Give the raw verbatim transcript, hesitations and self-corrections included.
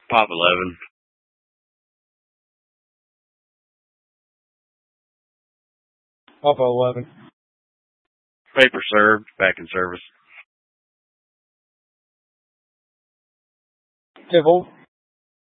Pop eleven. Papa eleven. Paper served. Back in service. Tibble.